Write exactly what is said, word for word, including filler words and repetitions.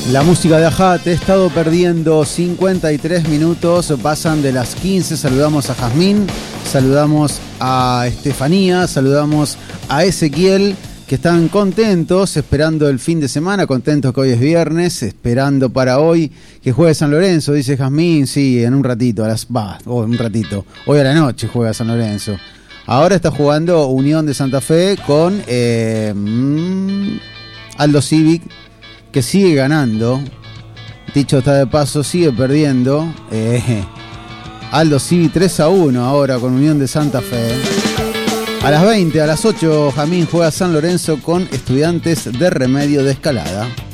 La música de Ajá, te he estado perdiendo cincuenta y tres minutos, pasan de las quince, saludamos a Jazmín, saludamos a Estefanía, saludamos a Ezequiel, que están contentos, esperando el fin de semana, contentos que hoy es viernes, esperando para hoy que juegue San Lorenzo, dice Jazmín, sí, en un ratito, a las va, oh, un ratito, hoy a la noche juega San Lorenzo. Ahora está jugando Unión de Santa Fe con eh, mmm, Aldo Civic, que sigue ganando, dicho está de paso, sigue perdiendo. eh, Aldo Civi tres a uno ahora con Unión de Santa Fe. A las veinte, a las ocho, Jamín juega San Lorenzo con Estudiantes de Remedio de Escalada.